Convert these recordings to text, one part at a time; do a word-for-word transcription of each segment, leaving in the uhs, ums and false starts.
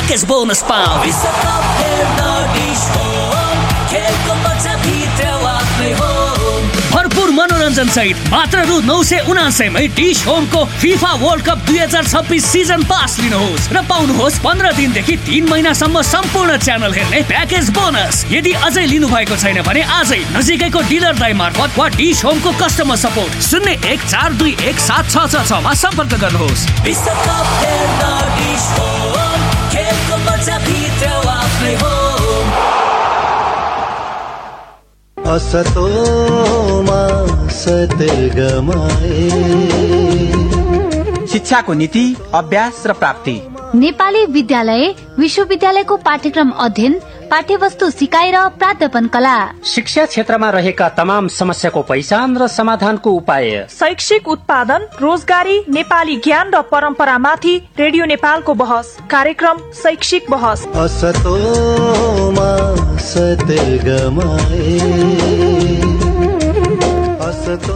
Package bonus पाऊ। विश्वकप हेर्न डिश होम, खेलको मजा भित्र आफ्नै हो। भरपूर मनोरञ्जन सहित मात्र रु नौ सय उनासयमै डिश होमको फिफा वर्ल्ड कप दुई हजार छब्बिस सिजन पास लिनुहोस् र पाउनुहोस् पन्ध्र दिनदेखि तीन महिनासम्म सम्पूर्ण च्यानल हेर्ने प्याकेज बोनस। यदि अझै लिनु भएको छैन भने आजै नजिकैको डिलर दाइ मार्फत वा डिश होमको कस्टमर सपोर्ट शून्य एक चार दुई एक सात छ छ छमा सम्पर्क गर्नुहोस्। विश्वकप हेर्न डिश होम, खेलको मजा भित्र आफ्नै हो। असतोमा सद्गमय। शिक्षाको नीति, अभ्यास र प्राप्ति। नेपाली विद्यालय विश्वविद्यालयको पाठ्यक्रम अध्ययन, पाठ्यवस्तु सिकाइ र प्राध्यापन कला। शिक्षा क्षेत्रमा रहेका तमाम समस्याको पहिचान र समाधानको उपाय। शैक्षिक उत्पादन, रोजगारी, नेपाली ज्ञान र परम्परामाथि रेडियो नेपालको बहस कार्यक्रम शैक्षिक बहस। असतोमा सद्गमय। असतो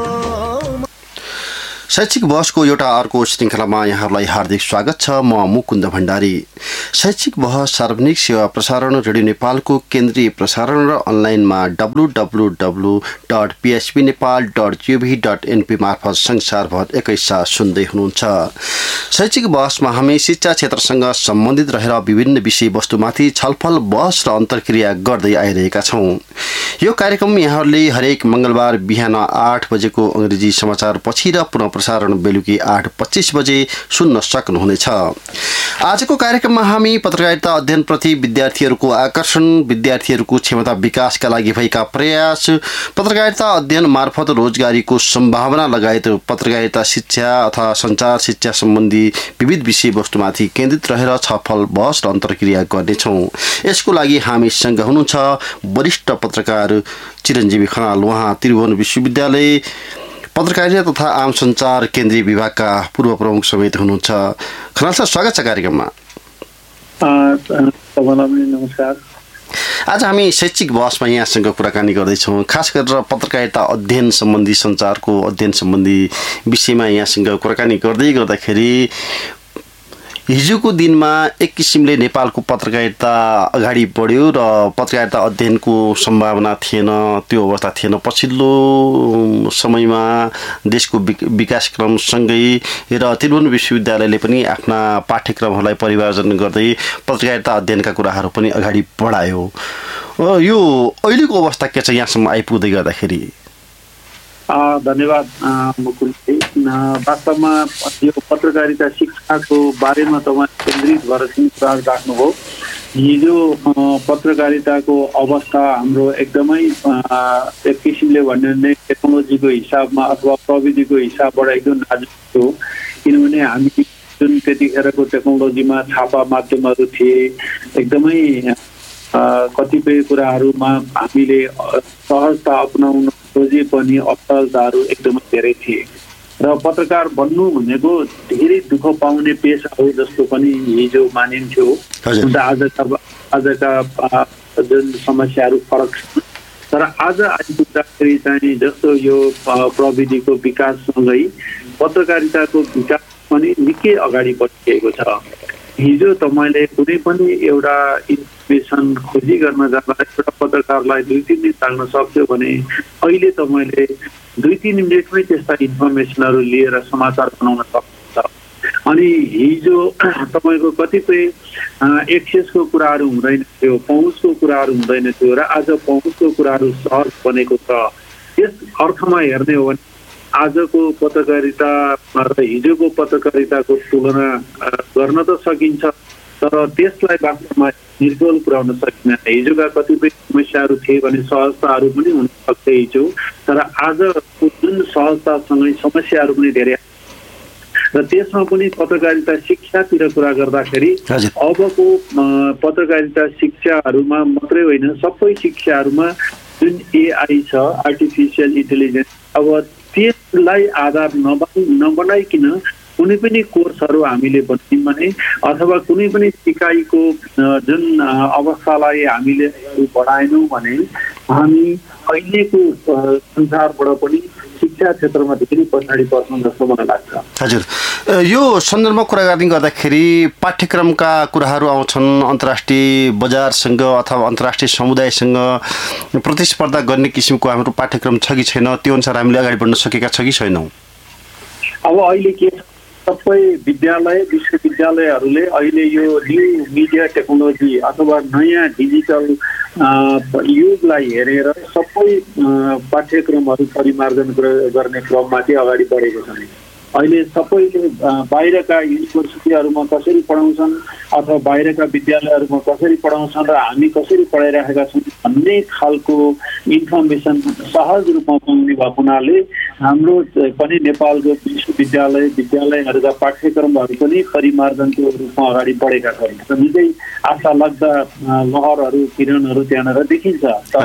शैक्षिक बहसको एउटा अर्को श्रृङ्खलामा यहाँहरूलाई हार्दिक स्वागत छ। म मुकुन्द भण्डारी। शैक्षिक बहस सार्वजनिक सेवा प्रसारण रेडियो नेपालको केन्द्रीय प्रसारण र अनलाइनमा W W W dot PHP Nepal dot जिओभी dot NP मार्फत संसारभर एकैसाथ सुन्दै हुनुहुन्छ। शैक्षिक बहसमा हामी शिक्षा क्षेत्रसँग सम्बन्धित रहेर विभिन्न विषयवस्तुमाथि छलफल, बहस र अन्तर्क्रिया गर्दै आइरहेका छौँ। यो कार्यक्रम यहाँहरूले हरेक मङ्गलबार बिहान आठ बजेको अङ्ग्रेजी समाचार पछि र पुनः प्रसारण बेलुकी आठ पच्चिस बजे सुन्न सक्नुहुनेछ। आजको कार्यक्रममा हामी पत्रकारिता अध्ययनप्रति विद्यार्थीहरूको आकर्षण, विद्यार्थीहरूको क्षमता विकासका लागि भएका प्रयास, पत्रकारिता अध्ययन मार्फत रोजगारीको सम्भावना लगायत पत्रकारिता शिक्षा अथवा सञ्चार शिक्षा सम्बन्धी विविध विषयवस्तुमाथि केन्द्रित रहेर छलफल, बहस र अन्तर्क्रिया गर्नेछौँ। यसको लागि हामीसँग हुनुहुन्छ वरिष्ठ पत्रकार चिरञ्जीवी खनाल। उहाँ त्रिभुवन विश्वविद्यालय पत्रकारिता तथा आम सञ्चार केन्द्रीय विभागका पूर्व प्रमुख समेत हुनुहुन्छ। खनाल सर, स्वागत छ कार्यक्रममा। नमस्कार। आज हामी शैक्षिक बहसमा यहाँसँग कुराकानी गर्दैछौँ। खास गरेर पत्रकारिता अध्ययन सम्बन्धी, सञ्चारको अध्ययन सम्बन्धी विषयमा यहाँसँग कुराकानी गर्दै गर्दाखेरि हिजोको दिनमा एक किसिमले नेपालको पत्रकारिता अगाडि बढ्यो र पत्रकारिता अध्ययनको सम्भावना थिएन, त्यो अवस्था थिएन। पछिल्लो समयमा देशको विकासक्रमसँगै र त्रिभुवन विश्वविद्यालयले पनि आफ्ना पाठ्यक्रमहरूलाई परिमार्जन गर्दै पत्रकारिता अध्ययनका कुराहरू पनि अगाडि बढायो। यो अहिलेको अवस्था के छ यहाँसम्म आइपुग्दै गर्दाखेरि? धन्यवाद मुकुलजी। वास्तवमा यो पत्रकारिता शिक्षाको बारेमा तपाईँ केन्द्रित भएर कुरा राख्नुभयो। हिजो पत्रकारिताको अवस्था हाम्रो एकदमै एक किसिमले भन्यो भने टेक्नोलोजीको हिसाबमा अथवा प्रविधिको हिसाबबाट एकदम नाजुक थियो। किनभने हामी जुन त्यतिखेरको टेक्नोलोजीमा छापा माध्यमहरू थिए, एकदमै कतिपय कुराहरूमा हामीले सहजता अपनाउन खोजे पनि असफलताहरू एकदमै धेरै थिए र पत्रकार बन्नु भनेको धेरै दुःख पाउने पेसा हो जस्तो पनि हिजो मानिन्थ्यो। आजका आजका जुन समस्याहरू फरक छन्, तर आज आइपुग्दाखेरि चाहिँ जस्तो यो प्रविधिको विकाससँगै पत्रकारिताको विकास पनि निकै अगाडि बढिरहेको छ। हिजो तपाईँले कुनै पनि एउटा इन्फर्मेसन खोजी गर्न जाँदा एउटा पत्रकारलाई दुई तिन दिन लाग्न सक्थ्यो भने अहिले तपाईँले दुई तिन मिनटमै त्यस्ता इन्फर्मेसनहरू लिएर समाचार बनाउन सक्नुहुन्छ। अनि हिजो तपाईँको कतिपय एक्सेसको कुराहरू हुँदैन थियो, पहुँचको कुराहरू हुँदैन थियो र आज पहुँचको कुराहरू सहज बनेको छ। यस अर्थमा हेर्ने हो भने आजको पत्रकारिता र हिजोको पत्रकारिताको तुलना गर्न त सकिन्छ, तर त्यसलाई वास्तवमा निर्गोल पुर्याउन सकिँदैन। हिजोका कतिपय समस्याहरू थिए भने सहजताहरू पनि हुन सक्छ हिजो, तर आजको जुन सहजतासँगै समस्याहरू पनि धेरै र त्यसमा पनि पत्रकारिता शिक्षातिर कुरा गर्दाखेरि अबको पत्रकारिता शिक्षाहरूमा मात्रै होइन, सबै शिक्षाहरूमा जुन एआई छ, आर्टिफिसियल इन्टेलिजेन्स, अब त्यसलाई आधार नबनाइ नबनाइकन कुनै पनि कोर्सहरू हामीले बनायौँ भने अथवा कुनै पनि सिकाइको जुन अवस्थालाई हामीले बढाएनौँ भने हामी अहिलेको संसारबाट पनि शिक्षा क्षेत्रमा धेरै पछाडि पर्छन् जस्तो मलाई लाग्छ। हजुर, यो सन्दर्भमा कुराकानी गर्दाखेरि पाठ्यक्रमका कुराहरू आउँछन्, अन्तर्राष्ट्रिय बजारसँग अथवा अन्तर्राष्ट्रिय समुदायसँग प्रतिस्पर्धा गर्ने किसिमको हाम्रो पाठ्यक्रम छ कि छैन, त्यो अनुसार हामीले अगाडि बढ्न सकेका छ कि छैनौँ? अब अहिले के छ, सबै विद्यालय विश्वविद्यालयहरूले अहिले यो न्यू मिडिया टेक्नोलोजी अथवा नयाँ डिजिटल युगलाई हेरेर सबै पाठ्यक्रमहरू परिमार्जन गर्ने क्रममा चाहिँ अगाडि बढेको छन्। अहिले सबैले बाहिरका युनिभर्सिटीहरूमा कसरी पढाउँछन् अथवा बाहिरका विद्यालयहरूमा कसरी पढाउँछन् र हामी कसरी पढाइरहेका छौँ भन्ने खालको इन्फर्मेसन सहज रूपमा पाउने भएको हुनाले हाम्रो पनि नेपालको विश्वविद्यालय विद्यालयहरूका पाठ्यक्रमहरू पनि परिमार्जनको रूपमा अगाडि बढेका छन् र निकै आशा लाग्दा लहरहरू किरणहरू त्यहाँनिर देखिन्छ।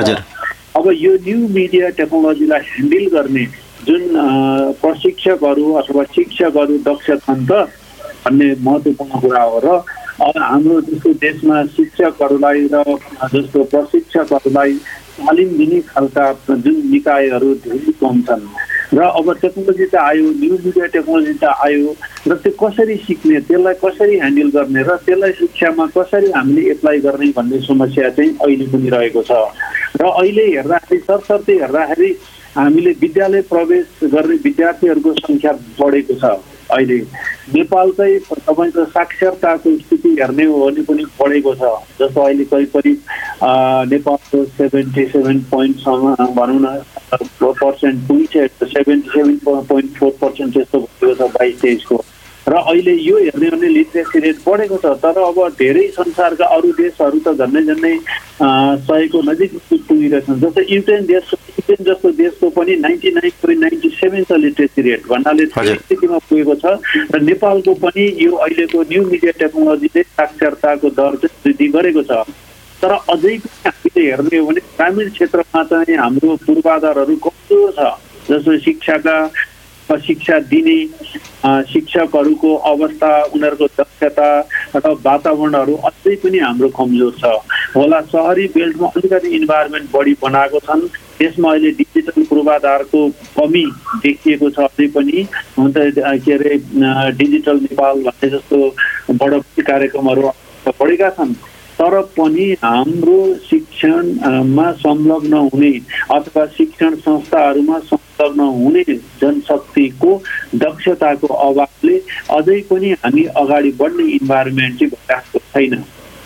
अब यो न्यू मिडिया टेक्नोलोजीलाई ह्यान्डल गर्ने जुन प्रशिक्षकहरू अथवा शिक्षकहरू दक्ष छन् त भन्ने महत्त्वपूर्ण कुरा हो र हाम्रो जस्तो देशमा शिक्षकहरूलाई र जस्तो प्रशिक्षकहरूलाई तालिम दिने खालका जुन निकायहरू धेरै कम छन् र अब टेक्नोलोजी त आयो, न्यू मिडिया टेक्नोलोजी त आयो र त्यो कसरी सिक्ने, त्यसलाई कसरी ह्यान्डल गर्ने र त्यसलाई शिक्षामा कसरी हामीले एप्लाई गर्ने भन्ने समस्या चाहिँ अहिले पनि रहेको छ। र अहिले हेर्दाखेरि सरसर्ती हेर्दाखेरि हामीले विद्यालय प्रवेश गर्ने विद्यार्थीहरूको सङ्ख्या बढेको छ। अहिले नेपाल चाहिँ तपाईँको साक्षरताको स्थिति हेर्ने हो भने पनि बढेको छ। जस्तो अहिले करिब करिब नेपालको सेभेन्टी सेभेन पोइन्टसम्म भनौँ न पर्सेन्ट पुगिसकेको seventy seven point four percent जस्तो भएको छ बाइस तेइसको। र अहिले यो हेर्ने भने लिट्रेसी रेट बढेको छ। तर अब धेरै संसारका अरू देशहरू त झन्डै झन्डै सयको नजिक पुगिरहेछन्। जस्तो युक्रेन देश युक्रेन जस्तो देशको पनि ninety nine point ninety seven छ लिट्रेसी रेट भन्नाले स्थितिमा पुगेको छ। र नेपालको पनि यो अहिलेको न्यू मिडिया टेक्नोलोजीले साक्षरताको दर चाहिँ वृद्धि गरेको छ। तर अझै पनि हामीले हेर्ने हो भने ग्रामीण क्षेत्रमा चाहिँ हाम्रो पूर्वाधारहरू कमजोर छ। जस्तो शिक्षाका शिक्षा दिने शिक्षकहरूको अवस्था, उनीहरूको दक्षता र वातावरणहरू अझै पनि हाम्रो कमजोर छ होला। शहरी बेल्टमा अलिकति इन्भाइरोमेन्ट बढी बनाएको छन्, त्यसमा अहिले डिजिटल पूर्वाधारको कमी देखिएको छ। अझै पनि हुन त के अरे डिजिटल नेपाल भन्ने जस्तो बडो कार्यक्रमहरू बढेका छन्, तर पनि हाम्रो शिक्षणमा संलग्न हुने अथवा शिक्षण संस्थाहरूमा संलग्न हुने जनशक्तिको दक्षताको अभावले अझै पनि हामी अगाडि बढ्ने इन्भाइरोमेन्ट चाहिँ भइरहेको छैन।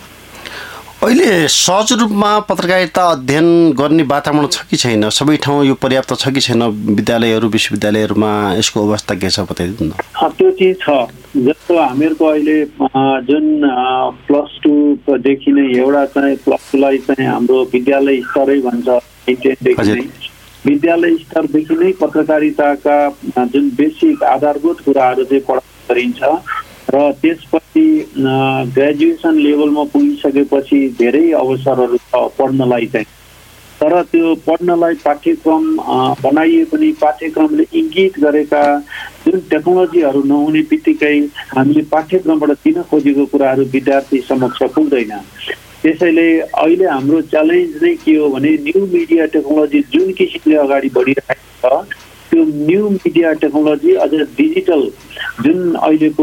अहिले सहज रूपमा पत्रकारिता अध्ययन गर्ने वातावरण छ कि छैन? सबै ठाउँ यो पर्याप्त छ कि छैन? विद्यालयहरू विश्वविद्यालयहरूमा यसको अवस्था के छ बताइदिनु न। त्यो चाहिँ छ। जस्तो हामीहरूको अहिले जुन प्लस टूदेखि नै एउटा चाहिँ प्लस टूलाई चाहिँ हाम्रो विद्यालय स्तरै भन्छ। टेनदेखि नै विद्यालय स्तरदेखि नै पत्रकारिताका जुन बेसिक आधारभूत कुराहरू चाहिँ पढाइ गरिन्छ र त्यसपछि ग्रेजुएसन लेभलमा पुगिसकेपछि धेरै अवसरहरू छ पढ्नलाई चाहिँ। तर त्यो पढ्नलाई पाठ्यक्रम बनाइए पनि पाठ्यक्रमले इङ्गित गरेका जुन टेक्नोलोजीहरू नहुने बित्तिकै हामीले पाठ्यक्रमबाट दिन खोजेको कुराहरू विद्यार्थी समक्ष पुग्दैन। त्यसैले अहिले हाम्रो च्यालेन्ज नै के हो भने न्यू मिडिया टेक्नोलोजी जुन किसिमले अगाडि बढिरहेको छ त्यो न्यू मिडिया टेक्नोलोजी अझ डिजिटल जुन अहिलेको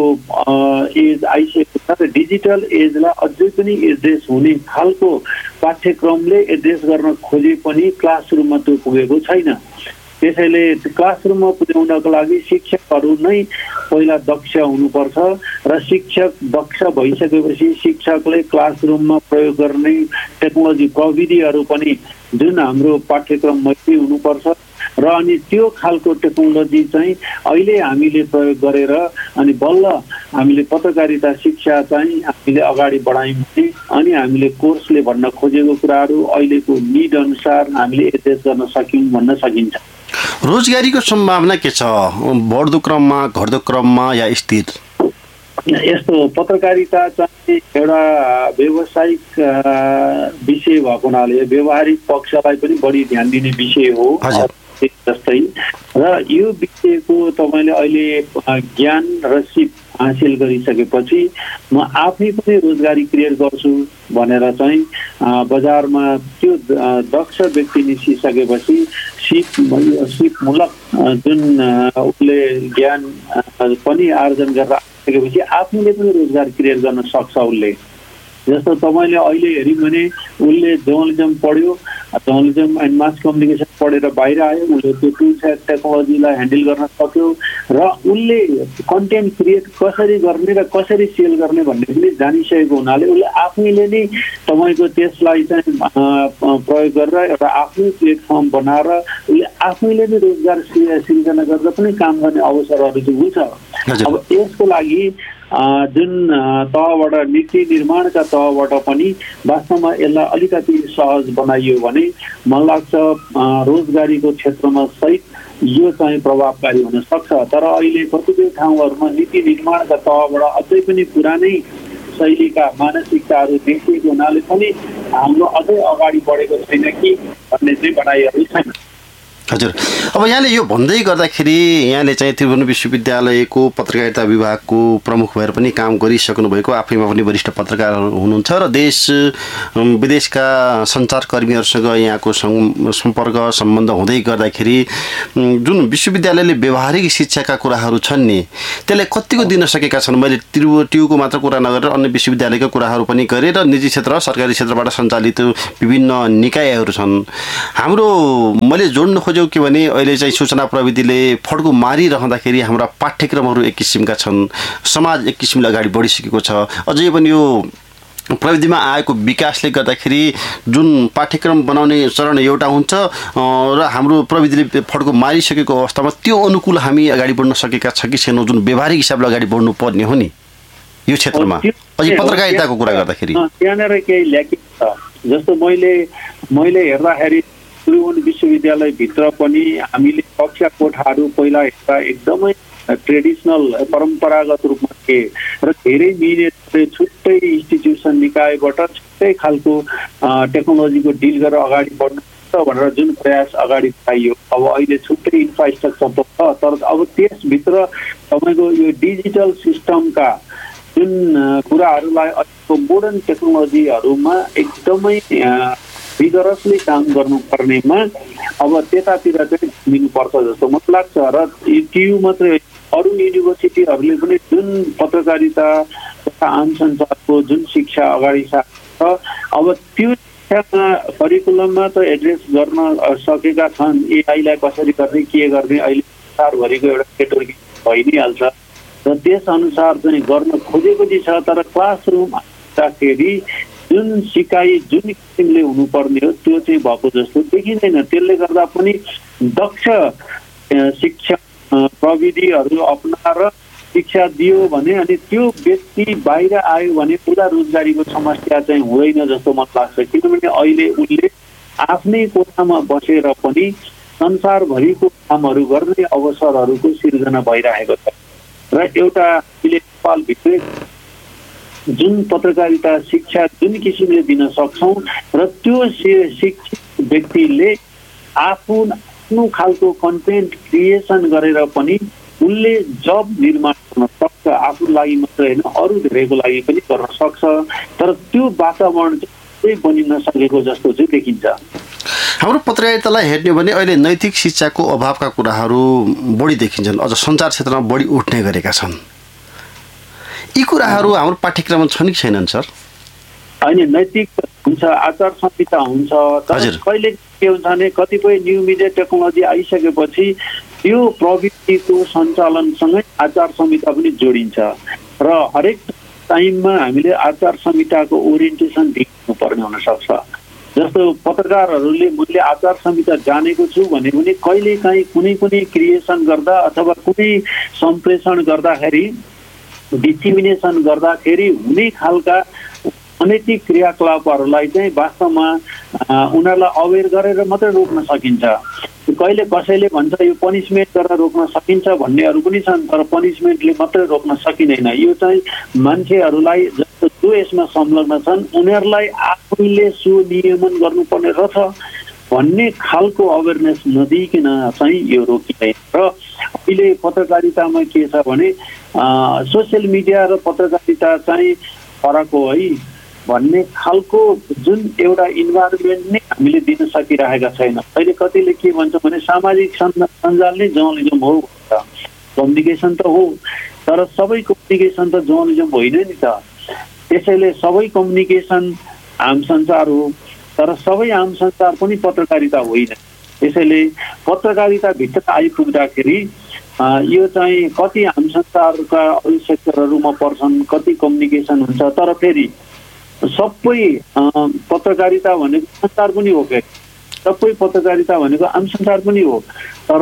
एज आइसकेको छ र डिजिटल एजलाई अझै पनि एड्रेस हुने खालको पाठ्यक्रमले एड्रेस गर्न खोजे पनि क्लासरुममा त्यो पुगेको छैन। त्यसैले क्लासरुममा पुर्याउनको लागि शिक्षकहरू नै पहिला दक्ष हुनुपर्छ र शिक्षक दक्ष भइसकेपछि शिक्षकले क्लासरुममा प्रयोग गर्ने टेक्नोलोजी प्रविधिहरू पनि जुन हाम्रो पाठ्यक्रममै हुनुपर्छ र अनि त्यो खालको टेक्नोलोजी चाहिँ अहिले हामीले प्रयोग गरेर अनि बल्ल हामीले पत्रकारिता शिक्षा चाहिँ हामीले अगाडि बढायौँ भने अनि हामीले कोर्सले भन्न खोजेको कुराहरू अहिलेको निड अनुसार हामीले एड्रेस गर्न सक्यौँ भन्न सकिन्छ। रोजगारीको सम्भावना के छ? बढ्दो क्रममा, घट्दो क्रममा या स्थिर? यस्तो पत्रकारिता चाहिँ एउटा व्यावसायिक विषय भएको हुनाले व्यावहारिक पक्षलाई पनि बढी ध्यान दिने विषय हो जस्तै र यो विषयको तपाईँले अहिले ज्ञान र सिप हासिल गरिसकेपछि म आफै पनि रोजगारी क्रिएट गर्छु भनेर चाहिँ बजारमा त्यो दक्ष व्यक्ति निस्किसकेपछि सिप सिपमूलक जुन उसले ज्ञान पनि आर्जन गरेर आइसकेपछि आफूले पनि रोजगार क्रिएट गर्न सक्छ उसले। जस्तो तपाईँले अहिले हेऱ्यौँ भने उसले जर्नलिजम पढ्यो, जर्नलिजम एन्ड मास कम्युनिकेसन पढेर बाहिर आयो, उसले त्यो टुल्स एन्ड टेक्नोलोजीलाई ह्यान्डल गर्न सक्यो र उसले कन्टेन्ट क्रिएट कसरी गर्ने र कसरी सेल गर्ने भन्ने पनि जानिसकेको हुनाले उसले आफैले नै तपाईँको त्यसलाई चाहिँ प्रयोग गरेर एउटा आफ्नै प्लेटफर्म बनाएर उसले आफैले नै रोजगार सिर्जना गरेर पनि काम गर्ने अवसरहरू चाहिँ हुन्छ। अब यसको लागि जुन तहबाट नीति निर्माणका तहबाट पनि वास्तवमा यसलाई अलिकति सहज बनाइयो भने मलाई लाग्छ रोजगारीको क्षेत्रमा सहित यो चाहिँ प्रभावकारी हुन सक्छ। तर अहिले कतिपय ठाउँहरूमा नीति निर्माणका तहबाट अझै पनि पुरानै शैलीका मानसिकताहरू देखिएको हुनाले पनि हाम्रो अझै अगाडि बढेको छैन कि भन्ने चाहिँ भनाइहरू छैन। हजुर, अब यहाँले यो भन्दै गर्दाखेरि यहाँले चाहिँ त्रिभुवन विश्वविद्यालयको पत्रकारिता विभागको प्रमुख भएर पनि काम गरिसक्नु भएको, आफैमा पनि वरिष्ठ पत्रकार हुनुहुन्छ र देश विदेशका सञ्चारकर्मीहरूसँग यहाँको सम्पर्क सम्बन्ध हुँदै गर्दाखेरि जुन विश्वविद्यालयले व्यवहारिक शिक्षाका कुराहरू छन् नि त्यसलाई कतिको दिन सकेका छन्? मैले त्रिभुवनको मात्र कुरा नगरेर अन्य विश्वविद्यालयका कुराहरू पनि गरेँ र निजी क्षेत्र सरकारी क्षेत्रबाट सञ्चालित विभिन्न निकायहरू छन्। हाम्रो मैले जोड्न खोजेको के भने अहिले चाहिँ सूचना प्रविधिले फड्को मारिरहँदाखेरि हाम्रा पाठ्यक्रमहरू एक किसिमका छन्, समाज एक किसिमले अगाडि बढिसकेको छ। अझै पनि यो प्रविधिमा आएको विकासले गर्दाखेरि जुन पाठ्यक्रम बनाउने चरण एउटा हुन्छ र हाम्रो प्रविधिले फड्को मारिसकेको अवस्थामा त्यो अनुकूल हामी अगाडि बढ्न सकेका छ कि छैनौँ? जुन व्यवहारिक हिसाबले अगाडि बढ्नु पर्ने हो नि यो क्षेत्रमा, अझै पत्रकारिताको कुरा गर्दाखेरि त्यहाँनिर केही ल्याकिङ छ। जस्तो मैले मैले हेर्दाखेरि त्रिभुवन विश्वविद्यालयभित्र पनि हामीले कक्षा कोठाहरू पहिला हेर्दा एकदमै ट्रेडिसनल परम्परागत रूपमा थिए र धेरै मिनेटले छुट्टै इन्स्टिट्युसन निकायबाट छुट्टै खालको टेक्नोलोजीको डिल गरेर अगाडि बढ्नु भनेर जुन प्रयास अगाडि बढाइयो, अब अहिले छुट्टै इन्फ्रास्ट्रक्चर त छ, तर अब त्यसभित्र तपाईँको यो डिजिटल सिस्टमका जुन कुराहरूलाई अहिलेको मोडर्न टेक्नोलोजीहरूमा एकदमै भिगरसली काम गर्नुपर्नेमा अब त्यतातिर चाहिँ घुमिनुपर्छ जस्तो मलाई लाग्छ। र टियु मात्रै अरू युनिभर्सिटीहरूले पनि जुन पत्रकारिता तथा आम सञ्चारको जुन शिक्षा अगाडि छ अब त्यो शिक्षामा करिकुलममा त एड्रेस गर्न सकेका छन्। एआईलाई कसरी गर्ने के गर्ने अहिले संसारभरिको एउटा नेटवर्किङ भइ नै हाल्छ र त्यसअनुसार चाहिँ गर्न खोजेको चाहिँ छ। तर क्लासरुम आउँदाखेरि जुन सिकाइ जुन किसिमले हुनुपर्ने हो त्यो चाहिँ भएको जस्तो देखिँदैन। त्यसले गर्दा पनि दक्ष शिक्षा प्रविधिहरू अपनाएर शिक्षा दियो भने अनि त्यो व्यक्ति बाहिर आयो भने पुरा रोजगारीको समस्या चाहिँ हुँदैन जस्तो मलाई लाग्छ। किनभने अहिले उसले आफ्नै कोठामा बसेर पनि संसारभरिको कामहरू गर्ने अवसरहरूको सिर्जना भइरहेको छ र एउटा अहिले नेपालभित्रै जुन पत्रकारिता शिक्षा जुन किसिमले दिन सक्छौँ र त्यो शिक्षित व्यक्तिले आफू आफ्नो खालको कन्टेन्ट क्रिएसन गरेर पनि उनले जब निर्माण गर्न सक्छ, आफू लागि मात्रै होइन अरू धेरैको लागि पनि गर्न सक्छ। तर त्यो वातावरण चाहिँ बनिन सकेको जस्तो चाहिँ देखिन्छ। हाम्रो पत्रकारितालाई हेर्ने भने अहिले नैतिक शिक्षाको अभावका कुराहरू बढी देखिन्छन्, अझ सञ्चार क्षेत्रमा बढी उठ्ने गरेका छन्। यी कुराहरू हाम्रो पाठ्यक्रममा छन् कि छैनन् सर? होइन, नैतिक हुन्छ, आचार संहिता हुन्छ, तर कहिले के हुन्छ भने कतिपय न्यू मिडिया टेक्नोलोजी आइसकेपछि त्यो प्रविधिको सञ्चालनसँगै आचार संहिता पनि जोडिन्छ र हरेक टाइममा हामीले आचार संहिताको ओरिएन्टेसन दिनुपर्ने हुनसक्छ। जस्तो पत्रकारहरूले मैले आचार संहिता जानेको छु भने पनि कहिलेकाहीँ कुनै कुनै क्रिएसन गर्दा अथवा कुनै सम्प्रेषण गर्दाखेरि डिसिमिनेसन गर्दाखेरि हुने खालका अनैतिक क्रियाकलापहरूलाई चाहिँ वास्तवमा उनीहरूलाई अवेर गरेर मात्रै रोक्न सकिन्छ। कहिले कसैले भन्छ यो पनिसमेन्ट गरेर रोक्न सकिन्छ भन्नेहरू पनि छन्, तर पनिसमेन्टले मात्रै रोक्न सकिँदैन। यो चाहिँ मान्छेहरूलाई जस्तो जो यसमा संलग्न छन् उनीहरूलाई आफैले सुनियमन गर्नुपर्ने रहेछ भन्ने खालको अवेरनेस नदिइकन चाहिँ यो रोकिँदैन। र अहिले पत्रकारितामा के छ भने सोसियल मिडिया र पत्रकारिता चाहिँ फरक हो है। भन्ने खालको जुन एउटा इन्भाइरोमेन्ट नै हामीले दिन सकिरहेका छैनौँ। अहिले कतिले के भन्छ भने सामाजिक सञ्जाल नै जर्नलिजम हो भन्छ। कम्युनिकेसन त हो, तर सबै कम्युनिकेसन त जर्नलिजम होइन नि त। त्यसैले सबै कम्युनिकेसन आम सञ्चार हो, तर सबै आम सञ्चार पनि पत्रकारिता होइन। त्यसैले पत्रकारिताभित्र आइपुग्दाखेरि यो चाहिँ कति आम सञ्चारका अरू सेक्टरहरूमा पर्छन्, कति कम्युनिकेसन हुन्छ, तर फेरि सबै पत्रकारिता भनेको सञ्चार पनि हो। फेरि सबै पत्रकारिता भनेको आम सञ्चार पनि हो, तर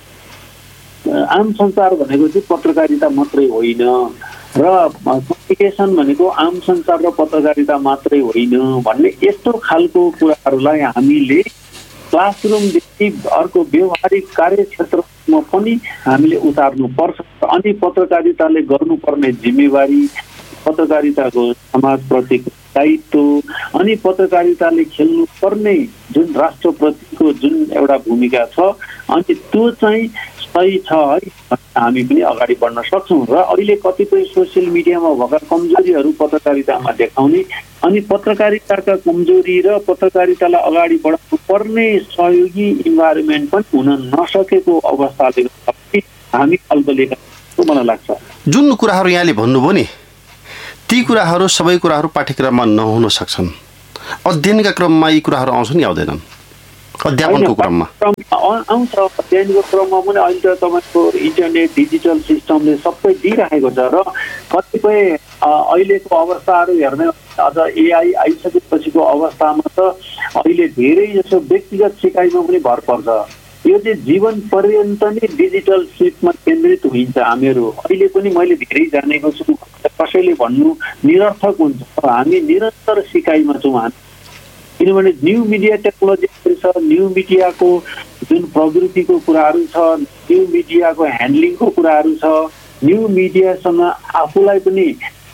आम सञ्चार भनेको चाहिँ पत्रकारिता मात्रै होइन र कम्युनिकेसन भनेको आम सञ्चार र पत्रकारिता मात्रै होइन भन्ने यस्तो खालको कुराहरूलाई हामीले क्लासरुमदेखि अर्को व्यवहारिक कार्यक्षेत्रमा पनि हामीले उतार्नु पर्छ। अनि पत्रकारिताले गर्नुपर्ने जिम्मेवारी, पत्रकारिताको समाजप्रतिको दायित्व अनि पत्रकारिताले खेल्नु पर्ने जुन राष्ट्रप्रतिको जुन एउटा भूमिका छ, अनि त्यो चाहिँ सही छ है, हामी पनि अगाडि बढ्न सक्छौँ। र अहिले कतिपय सोसियल मिडियामा भएका कमजोरीहरू पत्रकारितामा देखाउने अनि पत्रकारिताका कमजोरी र पत्रकारितालाई अगाडि बढाउनु पर्ने सहयोगी इन्भाइरोमेन्ट पनि हुन नसकेको अवस्थाले हामी अल्पलेखा जस्तो मलाई लाग्छ। जुन कुराहरू यहाँले भन्नुभयो नि, ती कुराहरू सबै कुराहरू पाठ्यक्रममा नहुन सक्छन्। अध्ययनका क्रममा यी कुराहरू आउँछन् कि आउँदैनन्? अध्यापनको क्रममा आउँछ। अध्ययनको क्रममा पनि अहिले त तपाईँको इन्टरनेट डिजिटल सिस्टमले सबै दिइरहेको छ र कतिपय अहिलेको अवस्थाहरू हेर्ने अझ एआई आइसकेपछिको अवस्थामा त अहिले धेरै जसो व्यक्तिगत सिकाइमा पनि भर पर्छ। यो चाहिँ जीवन पर्यन्त नै डिजिटल सिपमा केन्द्रित हुन्छ। हामीहरू अहिले पनि मैले धेरै जानेको छु, कसैले भन्नु निरर्थक हुन्छ, हामी निरन्तर सिकाइमा छौँ हामी। किनभने न्यू मिडिया टेक्नोलोजीहरू छ, न्यू मिडियाको जुन प्रवृत्तिको कुराहरू छ, न्यू मिडियाको ह्यान्डलिङको कुराहरू छ, न्यू मिडियासँग आफूलाई पनि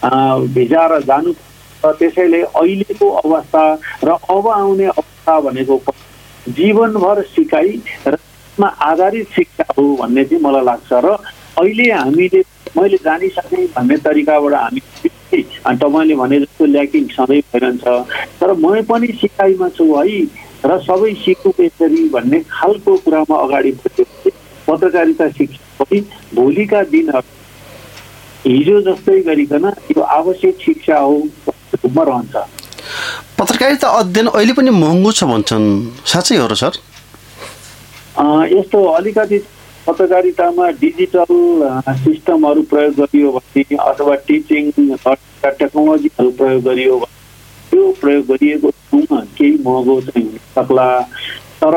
भिजाएर जानु। त्यसैले अहिलेको अवस्था र अब आउने अवस्था भनेको जीवनभर सिकाइ र आधारित शिक्षा हो भन्ने चाहिँ मलाई लाग्छ। र अहिले हामीले मैले जानिसकेँ भन्ने तरिकाबाट हामी तपाईँले भने जस्तो ल्याकिङ सधैँ भइरहन्छ, तर म पनि सिकाइमा छु है र सबै सिक्नु यसरी भन्ने खालको कुरामा अगाडि बढ्यो। पत्रकारिता शिक्षा पनि भोलिका दिनहरू हिजो जस्तै गरिकन यो आवश्यक शिक्षा हो रूपमा रहन्छ। पत्रकारिता अध्ययन अहिले पनि महँगो छ भन्छन्, साँच्चै हो र सर? यस्तो अलिकति पत्रकारितामा डिजिटल सिस्टमहरू प्रयोग गरियो भने अथवा टिचिङ टेक्नोलोजीहरू प्रयोग गरियो भने त्यो प्रयोग गरिएको ठाउँमा केही महँगो चाहिँ हुन सक्ला, तर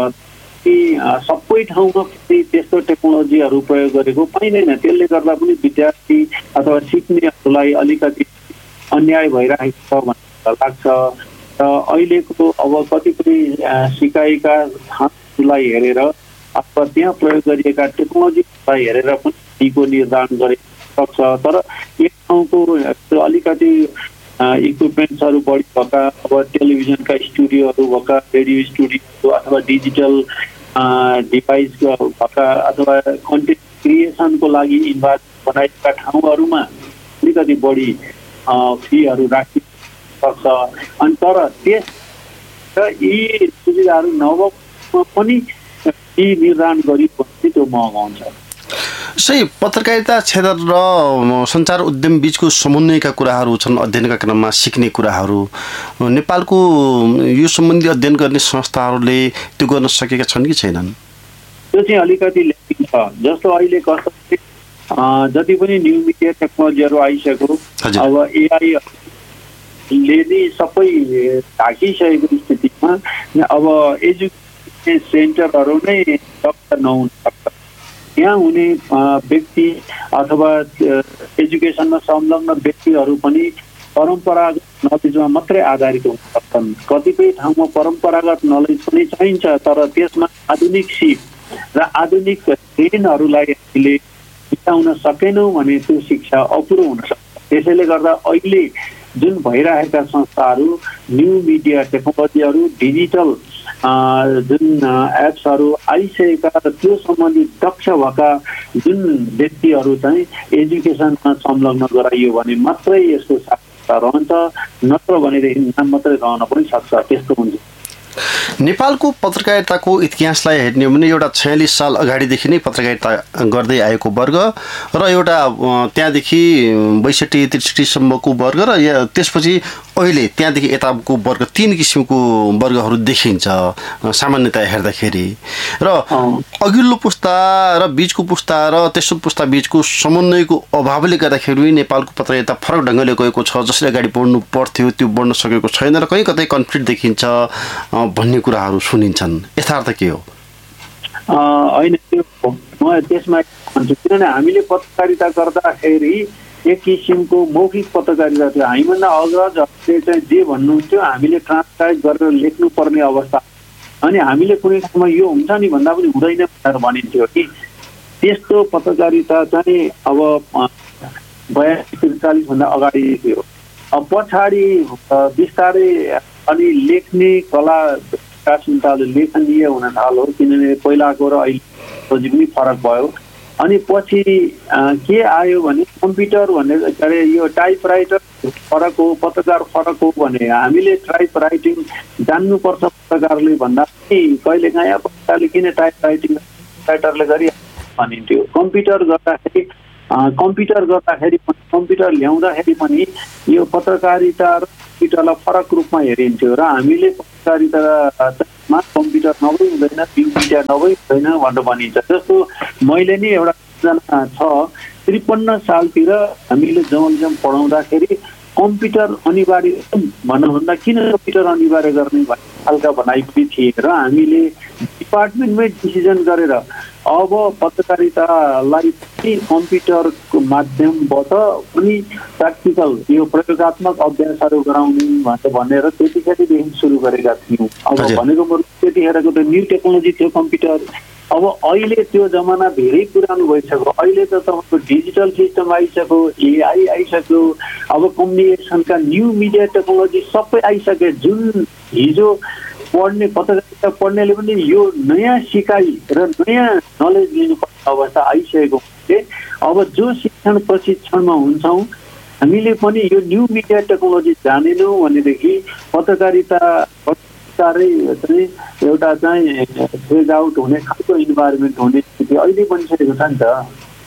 सबै ठाउँमा त्यस्तो टेक्नोलोजीहरू प्रयोग गरेको पाइँदैन। त्यसले गर्दा पनि विद्यार्थी अथवा सिक्नेहरूलाई अलिकति अन्याय भइरहेको छ भन्ने लाग्छ। र अहिलेको अब कतिपय सिकाइका ठाउँलाई हेरेर अथवा त्यहाँ प्रयोग गरिएका टेक्नोलोजीलाई हेरेर पनि फीको निर्धारण गरे सक्छ। तर एक ठाउँको अलिकति इक्विपमेन्ट्सहरू बढी भएका, अब टेलिभिजनका स्टुडियोहरू भएका, रेडियो स्टुडियो अथवा डिजिटल डिभाइस भएका अथवा कन्टेन्ट क्रिएसनको लागि इन्भाइरोमेन्ट बनाएका ठाउँहरूमा अलिकति बढी फीहरू राखि सक्छ। अनि तर त्यस र यी सुविधाहरू नभएमा पनि फी निर्धारण गरिएको भने त्यो महँगो हुन्छ। सही। पत्रकारिता क्षेत्र र सञ्चार उद्यम बीचको समन्वयका कुराहरू छन्, अध्ययनका क्रममा सिक्ने कुराहरू। नेपालको यो सम्बन्धी अध्ययन गर्ने संस्थाहरूले त्यो गर्न सकेका छन् कि छैनन्? त्यो चाहिँ अलिकति ल्याकिङ छ। जस्तो अहिले कस्तो जति पनि न्यू मिडिया टेक्नोलोजीहरू आइसक्यो, अब एआई ले नै सबै ढाकिसकेको स्थितिमा अब एजुकेसन सेन्टरहरू नै दक्ष नहुन सक्छ। यहाँ हुने व्यक्ति अथवा एजुकेसनमा संलग्न व्यक्तिहरू पनि परम्परागत नलेजमा मात्रै आधारित हुन सक्छन्। कतिपय ठाउँमा परम्परागत नलेज पनि चाहिन्छ, तर त्यसमा आधुनिक सिप र आधुनिक ट्रेनहरूलाई हामीले सिकाउन सकेनौँ भने त्यो शिक्षा अपुरो हुन सक्छ। त्यसैले गर्दा अहिले जुन भइरहेका संस्थाहरू न्यू मिडिया टेक्नोलोजीहरू डिजिटल जुन एप्सहरू आइसकेका र त्यो सम्बन्धी दक्ष भएका जुन व्यक्तिहरू चाहिँ एजुकेसनमा संलग्न गराइयो भने मात्रै यसको रहन्छ, नत्र भनेदेखि नाम मात्रै रहन पनि सक्छ। त्यस्तो हुन्छ। नेपालको पत्रकारिताको इतिहासलाई हेर्ने हो भने एउटा छयालिस साल अगाडिदेखि नै पत्रकारिता गर्दै आएको वर्ग र एउटा त्यहाँदेखि बैसठी त्रिसठीसम्मको वर्ग र त्यसपछि अहिले त्यहाँदेखि यताको वर्ग तीन किसिमको वर्गहरू देखिन्छ सामान्यतया हेर्दाखेरि। र अघिल्लो पुस्ता र बिचको पुस्ता र तेस्रो पुस्ता बिचको समन्वयको अभावले गर्दाखेरि नेपालको पत्रकारिता फरक ढङ्गले गएको छ। जसले अगाडि बढ्नु पर्थ्यो त्यो बढ्न सकेको छैन र कहीँ कतै कन्फ्लिक्ट देखिन्छ भन्ने कुराहरू सुनिन्छन्। यथार्थ के हो? होइन, त्यो म त्यसमा भन्छु, किनभने हामीले पत्रकारिता गर्दाखेरि एक किसिमको मौखिक पत्रकारिता थियो। हामीभन्दा अग्रजहरूले चाहिँ जे भन्नुहुन्थ्यो हामीले ट्रान्सक्राइब गरेर लेख्नुपर्ने अवस्था, अनि हामीले कुनै ठाउँमा यो हुन्छ नि भन्दा पनि हुँदैन भनेर भनिन्थ्यो कि त्यस्तो पत्रकारिता चाहिँ अब बयासी त्रिचालिसभन्दा अगाडि थियो। अब पछाडि बिस्तारै अनि लेख्ने कला विकासले लेखनीय हुन थाल्यो, किनभने पहिलाको र अहिले पनि फरक भयो। अनि पछि के आयो भने कम्प्युटर भन्ने के अरे यो टाइप राइटर फरक हो, पत्रकार फरक हो भने हामीले टाइप राइटिङ जान्नुपर्छ पत्रकारले भन्दा पनि कहिलेकाहीँ पत्रकारले किन टाइप राइटिङ राइटरले गरी भनिन्थ्यो। कम्प्युटर गर्दाखेरि कम्प्युटर गर्दाखेरि कम्प्युटर ल्याउँदाखेरि पनि यो पत्रकारिता र कम्प्युटरलाई फरक रूपमा हेरिन्थ्यो र हामीले पत्रकारितामा कम्प्युटर नभई हुँदैन, प्रिन्ट मिडिया नभई हुँदैन भनेर भनिन्छ। जस्तो मैले नि एउटा योजना छ, त्रिपन्न सालतिर हामीले जर्नलिजम पढाउँदाखेरि कम्प्युटर अनिवार्य भन्नुभन्दा किन कम्प्युटर अनिवार्य गर्ने भन्ने खालका भनाइ पनि थिए र हामीले डिपार्टमेन्टमै डिसिजन गरेर अब पत्रकारितालाई पनि कम्प्युटरको माध्यमबाट पनि प्र्याक्टिकल यो प्रयोगात्मक अभ्यासहरू गराउने भनेर भनेर त्यतिखेरदेखि सुरु गरेका थियौँ। अब भनेको म त्यतिखेरको त न्यू टेक्नोलोजी थियो कम्प्युटर। अब अहिले त्यो जमाना धेरै पुरानो भइसक्यो। अहिले त तपाईँको डिजिटल सिस्टम आइसक्यो, एआई आइसक्यो, अब कम्युनिकेसनका न्यू मिडिया टेक्नोलोजी सबै आइसके। जुन हिजो पढ्ने पत्रकारिता पढ्नेले पनि यो नयाँ सिकाइ र नयाँ नलेज लिनुपर्ने अवस्था आइसकेको हुनाले अब जो शिक्षण प्रशिक्षणमा हुन्छौँ हामीले पनि यो न्यू मिडिया टेक्नोलोजी जानेनौँ भनेदेखि पत्रकारिता साह्रै चाहिँ एउटा चाहिँ फेज आउट हुने खालको इन्भाइरोमेन्ट हुने स्थिति अहिले बनिसकेको छ नि त।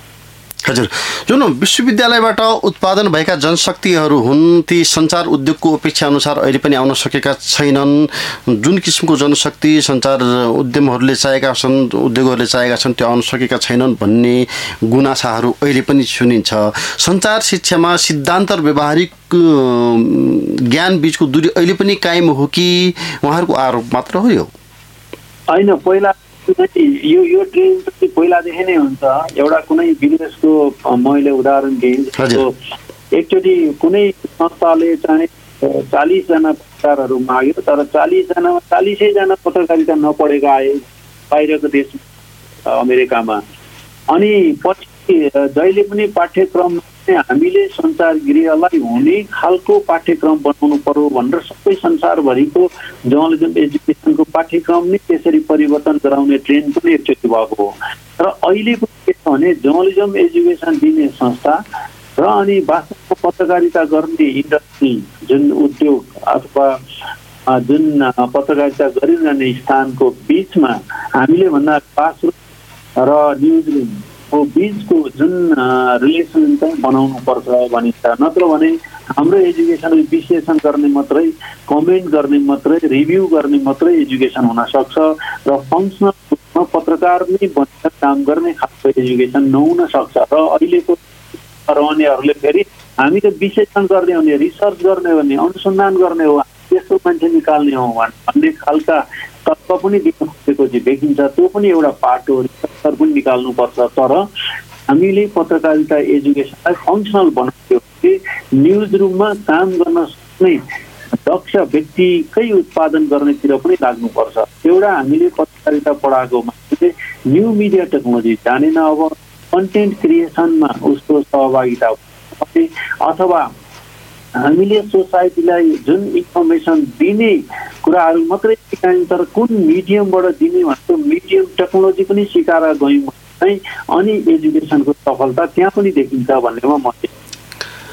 हजुर, जुन विश्वविद्यालयबाट उत्पादन भएका जनशक्तिहरू हुन् ती सञ्चार उद्योगको अपेक्षा अनुसार अहिले पनि आउन सकेका छैनन्। जुन किसिमको जनशक्ति सञ्चार उद्यमहरूले चाहेका छन्, उद्योगहरूले चाहेका छन् त्यो आउन सकेका छैनन् भन्ने गुनासाहरू अहिले पनि सुनिन्छ। सञ्चार शिक्षामा सिद्धान्त र व्यावहारिक ज्ञान बीचको दूरी अहिले पनि कायम हो कि उहाँहरूको आरोप मात्र हो? यो होइन, पहिला यो यो ट्रेन चाहिँ पहिलादेखि नै हुन्छ। एउटा कुनै विदेशको मैले उदाहरण दिएँ, एकचोटि कुनै संस्थाले चाहिँ चालिसजना पत्रकारहरू माग्यो तर चालिसजनामा चालिसैजना पत्रकारिता नपढेका आए बाहिरको देश अमेरिकामा। अनि पछि जहिले पनि पाठ्यक्रम हामीले सञ्चार गृहलाई हुने खालको पाठ्यक्रम बनाउनु पर्यो भनेर सबै संसारभरिको जर्नलिजम एजुकेसनको पाठ्यक्रम नै त्यसरी परिवर्तन गराउने ट्रेन पनि एकचोटि भएको हो। र अहिले पनि के छ भने जर्नलिजम एजुकेसन दिने संस्था र अनि वास्तवमा पत्रकारिता गर्ने इन्डस्ट्री जुन उद्योग अथवा जुन पत्रकारिता गरिरहने स्थानको बिचमा हामीले भन्दा पासरुम र न्युज रुमको बिचको जुन रिलेसन चाहिँ बनाउनु पर्छ भनिन्छ। नत्र भने हाम्रो एजुकेसन विश्लेषण गर्ने मात्रै, कमेन्ट गर्ने मात्रै, रिभ्यू गर्ने मात्रै एजुकेसन हुन सक्छ र फङ्सनल रूपमा पत्रकार नै बनेर काम गर्ने खालको एजुकेसन नहुन सक्छ। र अहिलेको रहनेहरूले फेरि हामी त विश्लेषण गर्ने हो भने, रिसर्च गर्ने हो भने, अनुसन्धान गर्ने हो, त्यस्तो मान्छे निकाल्ने हो भन्ने खालका तत्त्व पनि दिन खोजेको चाहिँ देखिन्छ। त्यो पनि एउटा पार्ट हो, रिसर्चर पनि निकाल्नुपर्छ। तर हामीले पत्रकारिता एजुकेसनलाई फङ्सनल बनाउँथ्यो कि न्युज रुममा काम गर्न सक्ने दक्ष व्यक्तिकै उत्पादन गर्नेतिर पनि लाग्नुपर्छ। एउटा हामीले पत्रकारिता पढाएको मान्छेले न्यू मिडिया टेक्नोलोजी जानेन, अब कन्टेन्ट क्रिएसनमा उसको सहभागिता अथवा हामीले सोसाइटीलाई जुन इन्फर्मेसन दिने कुराहरू मात्रै सिकायौँ तर कुन मिडियमबाट दिने भनेको मिडियम टेक्नोलोजी पनि सिकाएर गयौँ चाहिँ अनि एजुकेसनको सफलता त्यहाँ पनि देखिन्छ भन्नेमा म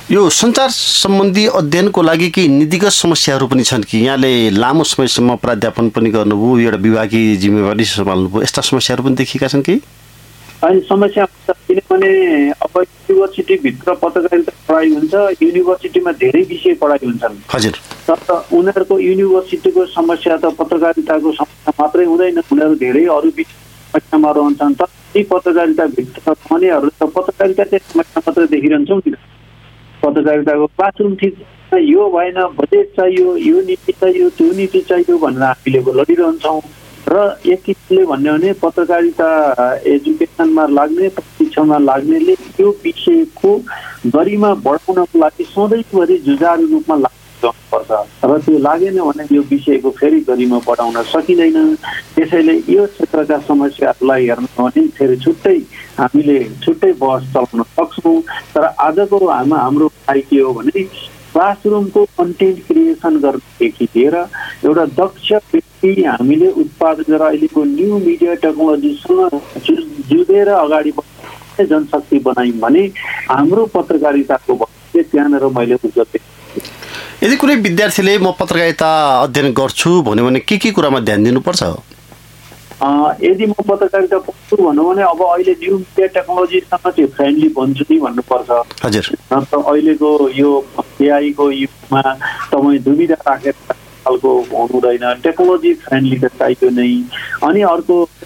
यो सञ्चार सम्बन्धी अध्ययनको लागि केही नीतिगत समस्याहरू पनि छन् कि? यहाँले लामो समयसम्म प्राध्यापन पनि गर्नुभयो, एउटा विभागीय जिम्मेवारी सम्हाल्नुभयो, यस्ता समस्याहरू पनि देखिएका छन् कि? अनि समस्या किनभने अब युनिभर्सिटीभित्र पत्रकारिता पढाइ हुन्छ, युनिभर्सिटीमा धेरै विषय पढाइ हुन्छन्। हजुर। तर उनीहरूको युनिभर्सिटीको समस्या त पत्रकारिताको समस्या मात्रै हुँदैन, उनीहरू धेरै अरू समस्यामा रहन्छन्। तर ती पत्रकारिताभित्र रहनेहरू त पत्रकारिताकै समस्या मात्रै देखिरहन्छौँ नि। पत्रकारिताको क्लासरुम ठिक यो भएन, बजेट चाहियो, यो नीति चाहियो, त्यो नीति चाहियो भनेर हामीले लडिरहन्छौँ। र एक किसिमले भन्यो भने पत्रकारिता एजुकेसनमा लाग्ने, प्रशिक्षणमा लाग्नेले यो विषयको गरिमा बढाउनको लागि सधैँभरि जुझारु रूपमा लाग्नुपर्छ। र त्यो लागेन भने यो विषयको फेरि गरिमा बढाउन सकिँदैन। त्यसैले यो क्षेत्रका समस्याहरूलाई हेर्न भने फेरि छुट्टै हामीले छुट्टै बहस चलाउन सक्छौँ। तर आजको हामा हाम्रो भनाइ के हो भने क्लासरुमको कन्टेन्ट क्रिएसन गर्नदेखि लिएर एउटा दक्ष व्यक्ति हामीले उत्पादन गरेर अहिलेको न्यू मिडिया टेक्नोलोजीसँग जुझेर अगाडि बढ्ने जनशक्ति बनायौँ भने हाम्रो पत्रकारिताको भविष्य त्यहाँनिर मैले उज्जवल देख्छु। यदि कुनै विद्यार्थीले म पत्रकारिता अध्ययन गर्छु भन्यो भने के के कुरामा ध्यान दिनुपर्छ? यदि म पत्रकारिता पढ्छु भनौँ भने अब अहिले न्यू मिडिया टेक्नोलोजीसँग चाहिँ फ्रेन्डली बन्छु नि भन्नुपर्छ। हजुर। नत्र अहिलेको यो एआईको युगमा तपाईँ दुविधा राखेर खालको हुनुहुँदैन, टेक्नोलोजी फ्रेन्डली त चाहियो नै। अनि अर्को